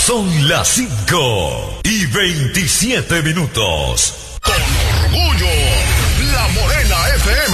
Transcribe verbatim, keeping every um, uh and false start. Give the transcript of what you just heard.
Son las cinco y veintisiete minutos. Con orgullo, La Morena F M.